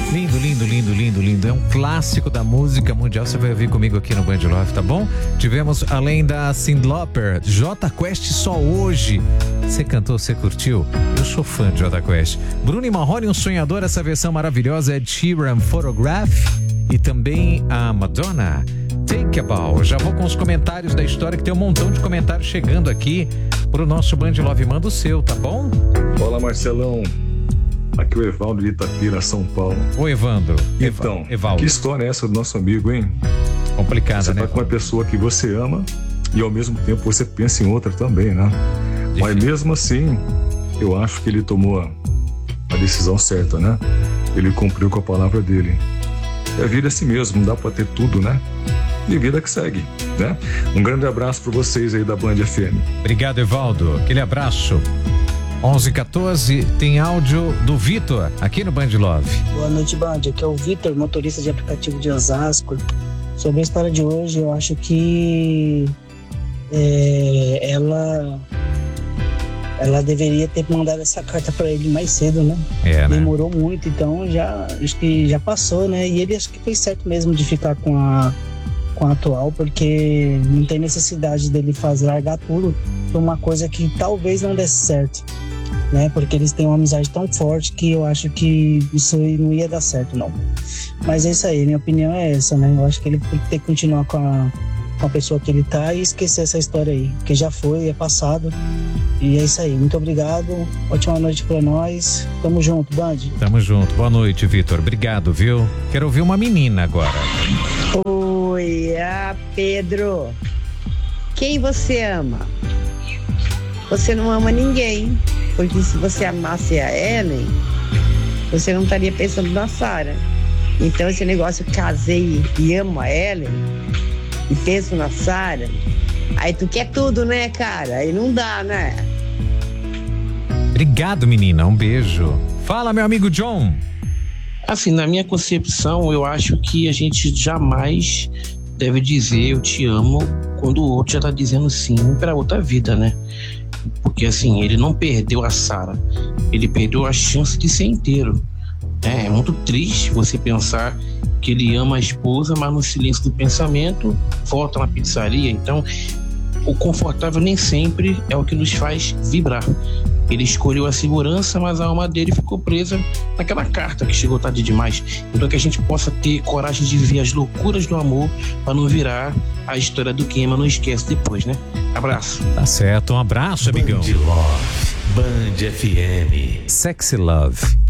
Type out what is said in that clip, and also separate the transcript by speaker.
Speaker 1: Lindo, lindo, lindo, lindo, lindo. É um clássico da música mundial. Você vai ouvir comigo aqui no Band Love, tá bom? Tivemos, além da Cyndi Lauper, Jota Quest Só Hoje. Você cantou, você curtiu? Eu sou fã de Jota Quest. Bruno e Marrone, Um Sonhador, essa versão maravilhosa é Ed Sheeran, Photograph. E também a Madonna, Take a Bow. Já vou com os comentários da história, que tem um montão de comentários chegando aqui pro nosso Band Love. Manda o seu, tá bom?
Speaker 2: Olá, Marcelão. Aqui é o Evaldo de Itapira, São Paulo.
Speaker 1: Oi, Evandro.
Speaker 2: Então,
Speaker 1: Evaldo.
Speaker 2: Que história é essa do nosso amigo, hein?
Speaker 1: Complicada,
Speaker 2: você
Speaker 1: né?
Speaker 2: Você tá com uma pessoa que você ama e ao mesmo tempo você pensa em outra também, né? Difícil. Mas mesmo assim, eu acho que ele tomou a decisão certa, né? Ele cumpriu com a palavra dele. A vida é assim mesmo, não dá pra ter tudo, né? E vida que segue, né? Um grande abraço pra vocês aí da Band FM.
Speaker 1: Obrigado, Evaldo. Aquele abraço. 11h14, tem áudio do Vitor, aqui no Band Love.
Speaker 3: Boa noite, Band. Aqui é o Vitor, motorista de aplicativo de Osasco. Sobre a história de hoje, eu acho que ela deveria ter mandado essa carta para ele mais cedo, né? Demorou muito, então acho que já passou, né? E ele acho que fez certo mesmo de ficar com a atual, porque não tem necessidade dele largar tudo por uma coisa que talvez não desse certo, né? Porque eles têm uma amizade tão forte que eu acho que isso não ia dar certo, não. Mas é isso aí, minha opinião é essa, né? Eu acho que ele tem que ter que continuar com a pessoa que ele tá e esquecer essa história aí, porque já foi, é passado. E é isso aí, muito obrigado, ótima noite pra nós, tamo junto, Band.
Speaker 1: Tamo junto, boa noite, Vitor, obrigado, viu? Quero ouvir uma menina agora.
Speaker 4: Oi, Pedro, quem você ama? Você não ama ninguém, porque se você amasse a Ellen, você não estaria pensando na Sarah. Então esse negócio, casei e amo a Ellen e penso na Sarah, aí tu quer tudo, né, cara? Aí não dá, né?
Speaker 1: Obrigado, menina, um beijo. Fala, meu amigo John.
Speaker 5: Assim, na minha concepção, eu acho que a gente jamais deve dizer eu te amo quando o outro já tá dizendo sim pra outra vida, né? Porque assim, ele não perdeu a Sarah, ele perdeu a chance de ser inteiro. É muito triste você pensar que ele ama a esposa, mas no silêncio do pensamento volta na pizzaria. Então, o confortável nem sempre é o que nos faz vibrar. Ele escolheu a segurança, mas a alma dele ficou presa naquela carta que chegou tarde demais. Então que a gente possa ter coragem de viver as loucuras do amor para não virar a história do queima, não esquece depois, né? Abraço.
Speaker 1: Tá certo, um abraço, amigão.
Speaker 6: Band Love, Band FM.
Speaker 1: Sexy Love.